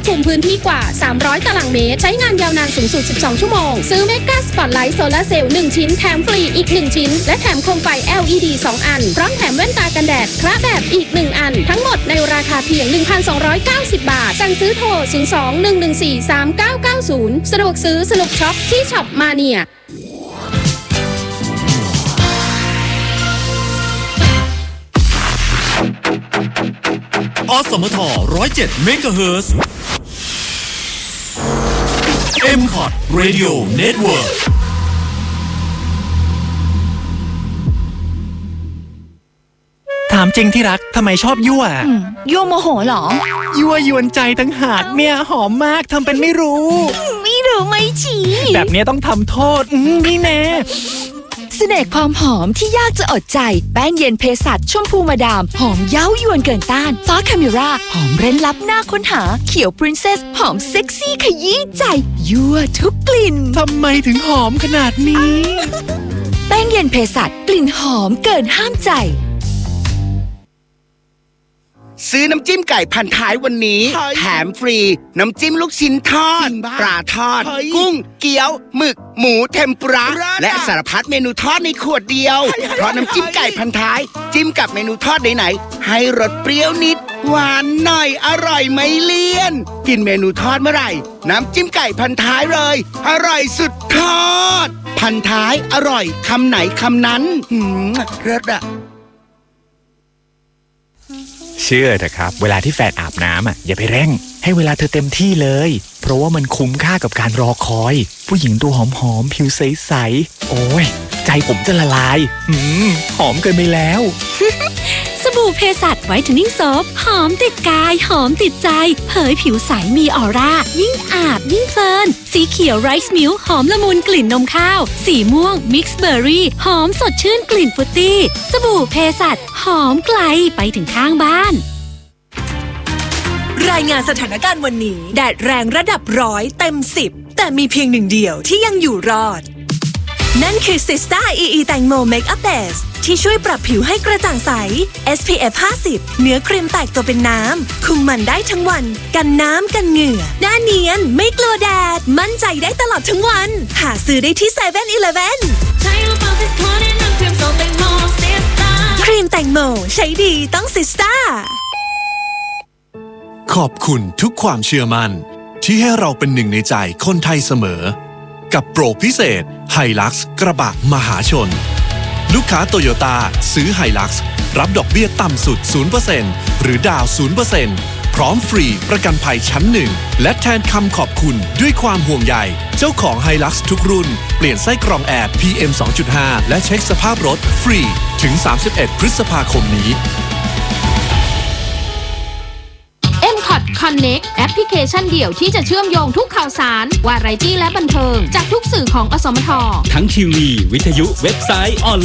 คลุมพื้นที่กว่า300ตารางเมตรใช้งานยาวนานสูงสุด12ชั่วโมงซื้อเมกาสปอตไลท์โซลาร์เซลล์1ชิ้นแถมฟรีอีก1ชิ้นและแถมโคมไฟ LED 2 อันพร้อมแถมแว่นตากันแดดคระแบบอีก1อันทั้งหมดในราคาเพียง 1,290 บาทสั่งซื้อโทร 02-114-3990 สะดวกซื้อสนุกช็อปที่ช็อปมาเนียอสมท107 เมกะเฮิรตซ์ MCOT Radio Network ถามจริงที่รักทำไมชอบยั่วยั่วโมโหเหรอยั่วยวนใจทั้งหากเนี่ยหอมมากทำเป็นไม่รู้ไม่รู้ไม่ชี้แบบนี้ต้องทำโทษนี่แน่เสน่ห์ความหอมที่ยากจะอดใจแป้งเย็นเภสัชชมพูมาดามหอมเย้ายวนเกินต้านฟ้าคาเมราหอมเร้นลับน่าค้นหาเขียวปรินเซสหอมเซ็กซี่ขยี้ใจยั่วทุกกลิ่นทำไมถึงหอมขนาดนี้แป้งเย็นเภสัชกลิ่นหอมเกินห้ามใจซื้อน้ำจิ้มไก่พันท้ายวันนี้แถมฟรีน้ำจิ้มลูกชิ้นทอดปลาทอดกุ้งเกี๊ยวหมึกหมูเทมปุระและสารพัดเมนูทอดในขวดเดียวเพราะน้ำจิ้มไก่พันท้ายจิ้มกับเมนูทอดไหนๆให้รสเปรี้ยวนิดหวานหน่อยอร่อยไม่เลี่ยนกินเมนูทอดเมื่อไหร่น้ำจิ้มไก่พันท้ายเลยอร่อยสุดทอดพันท้ายอร่อยคำไหนคำนั้นเลิศอะเชื่อเถอะครับเวลาที่แฟนอาบน้ำอย่าไปเร่งให้เวลาเธอเต็มที่เลยเพราะว่ามันคุ้มค่ากับการรอคอยผู้หญิงตัวหอมๆผิวใสๆโอ้ยใจผมจะละลายหอมเกินไปแล้วสบู่เภสัชไวท์เทนนิ่งโซฟหอมติดกายหอมติดใจเผยผิวใสมีออร่ายิ่งอาบยิ่งเพลินสีเขียวไรซ์มิลค์หอมละมุนกลิ่นนมข้าวสีม่วงมิกซ์เบอร์รี่หอมสดชื่นกลิ่นฟรุตตี้สบู่เภสัชหอมไกลไปถึงข้างบ้านรายงานสถานการณ์วันนี้แดดแรงระดับ100เต็ม10แต่มีเพียงหนึ่งเดียวที่ยังอยู่รอดนั่นคือ Sista EE แตงโม Makeup Base ที่ช่วยปรับผิวให้กระจ่างใส SPF 50 เนื้อครีมแตกตัวเป็นน้ำคุมมันได้ทั้งวันกันน้ำกันเหงื่อหน้าเนียนไม่กลัวแดดมั่นใจได้ตลอดทั้งวันหาซื้อได้ที่ 7-Eleven ครีมแตงโมใช้ดีต้อง Sista ขอบคุณทุกความเชื่อมั่นที่ให้เราเป็นหนึ่งในใจคนไทยเสมอกับโปรพิเศษไฮลักซ์กระบะมหาชนลูกค้าโตโยต้าซื้อไฮลักซ์รับดอกเบี้ยต่ำสุด 0% หรือดาว 0% พร้อมฟรีประกันภัยชั้น1และแทนคำขอบคุณด้วยความห่วงใยเจ้าของไฮลักซ์ทุกรุ่นเปลี่ยนไส้กรองแอร์ PM 2.5 และเช็คสภาพรถฟรีถึง31พฤษภาคมนี้ MCOT Connect แอปพลิเคชันเดี่ยวที่จะเชื่อมโยงทุกข่าวสารวาไรตี้และบันเทิงจากทุกสื่อของอสมททั้งทีวีวิทยุเว็บไซต์ออน